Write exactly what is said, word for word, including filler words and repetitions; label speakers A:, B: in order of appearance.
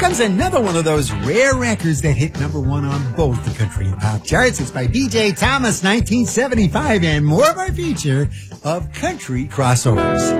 A: comes another one of those rare records that hit number one on both the country and pop charts. It's by B J Thomas, nineteen seventy-five, and more of our feature of country crossovers.